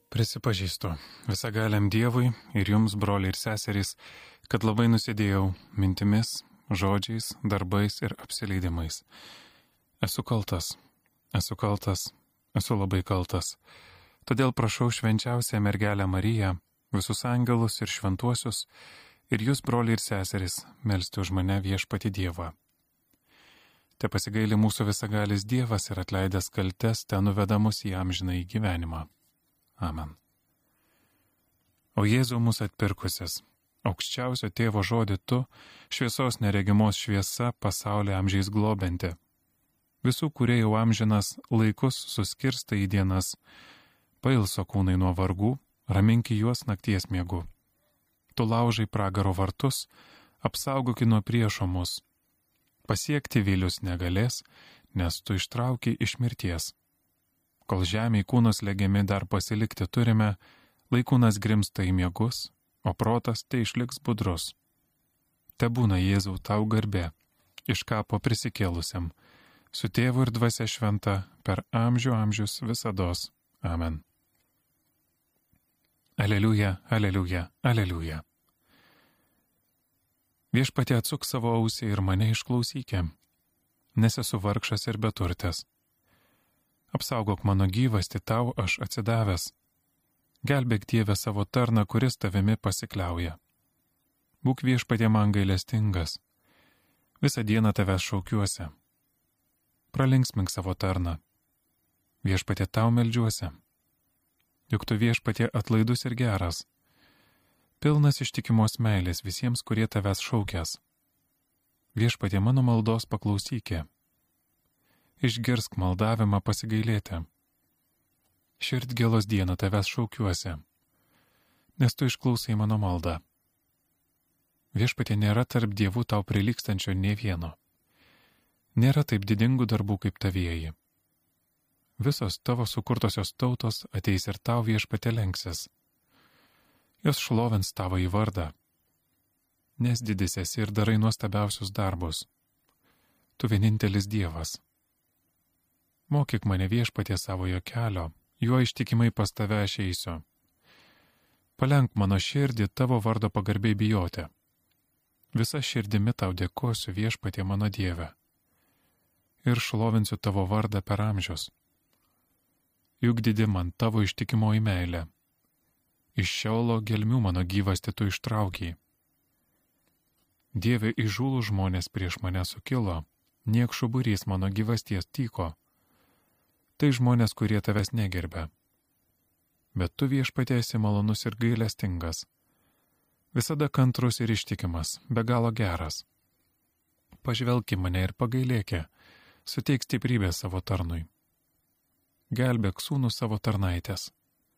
Prisipažįstu visagaliam Dievui ir jums, broliai ir seserys, kad labai nusidėjau mintimis, žodžiais, darbais ir apsileidimais. Esu kaltas, esu labai kaltas. Todėl prašau švenčiausią mergelę Mariją, visus angelus ir šventuosius, ir jūs, broliai ir seserys, melsti už mane Viešpatį Dievą. Te pasigaili mūsų visagalis Dievas ir atleidęs kaltes, te nuveda mus į amžinąjį gyvenimą. Amen. O Jėzau mus atpirkusis, aukščiausio tėvo žodį tu, šviesos neregimos šviesa, pasaulį amžiais globenti. Visų, kurie jau amžinas laikus suskirsta į dienas, pailso kūnai nuo vargų, raminki juos nakties miegu. Tu laužai pragaro vartus, apsaugoki nuo priešo mus. Pasiekti vilius negalės, nes tu ištrauki iš mirties. Kol žemėj kūnus legiami dar pasilikti turime, laikūnas grimsta į miegus, o protas tai išliks budrus. Te būna Jėzau tau garbė, iš kapo prisikėlusiam, su tėvu ir dvasia šventa, per amžių amžius visados. Amen. Aleliuja, aleliuja, aleliuja. Viešpatie atsuk savo ausį ir mane išklausykė, nes esu vargšas ir beturtęs. Apsaugok mano gyvastį, tau aš atsidavęs. Gelbėk Dieve savo tarną, kuris tavimi pasikliauja. Būk Viešpatie man gailestingas. Visą dieną tavęs šaukiuosi. Pralinksmink savo tarną. Viešpatie tau meldžiuosi. Juk tu Viešpatie atlaidus ir geras. Pilnas ištikimos meilės visiems, kurie tavęs šaukias. Viešpatie mano maldos paklausykė. Išgirsk maldavimą pasigailėti. Širdgėlos dieną tavęs šaukiuosi, nes tu išklausai mano maldą. Viešpatie, nėra tarp dievų tau prilygstančio nė vieno. Nėra taip didingų darbų kaip tavieji. Visos tavo sukurtosios tautos ateis ir tau, Viešpatie, lenksis. Jos šlovins tavo į vardą, nes didis esi ir darai nuostabiausius darbus. Tu vienintelis Dievas. Mokyk mane, Viešpatie, savojo kelio, juo ištikimai pas tave aš eisiu. Palenk mano širdį tavo vardo pagarbiai bijoti. Visa širdimi tau dėkosiu, Viešpatie, mano Dieve. Ir šlovinsiu tavo vardą per amžius. Juk didi man tavo ištikimoji meilė. Iš Šeolo gelmių mano gyvastį tu ištraukiai. Dieve, įžūlų žmonės prieš mane sukilo, niekšų būrys mano gyvasties tyko. Tai žmonės, kurie tavęs negerbia. Bet tu, Viešpatie, esi malonus ir gailestingas. Visada kantrus ir ištikimas, be galo geras. Pažvelk į mane ir pagailėki, suteik stiprybę savo tarnui. Gelbėk sūnų savo tarnaitės.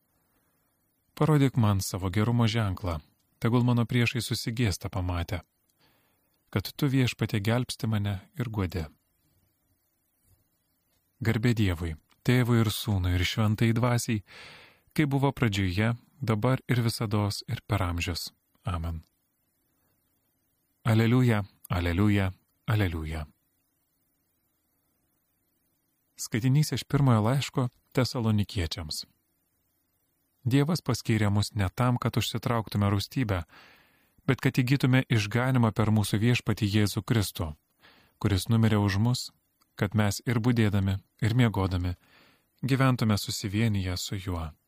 Parodyk man savo gerumo ženklą, tegul mano priešai susigėsta pamatę, kad tu, Viešpatie, gelbsti mane ir guodi. Garbė Dievui, Tėvui ir Sūnui ir Šventai Dvasiai, kaip buvo pradžioje, dabar ir visados ir per amžius. Amen. Aleliuja, aleliuja, aleliuja. Skaitinys iš pirmojo laiško Tesalonikiečiams. Dievas paskyrė mus ne tam, kad užsitrauktume rūstybę, bet kad įgytume išganimą per mūsų Viešpatį Jėzų Kristų, kuris numirė už mus, kad mes ir budėdami, ir miegodami gyventume susivienyje su juo.